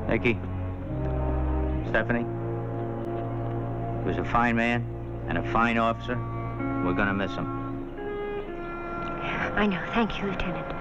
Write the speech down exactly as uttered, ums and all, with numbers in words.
Nikki, Stephanie, he was a fine man and a fine officer. We're gonna miss him. I know. Thank you, Lieutenant.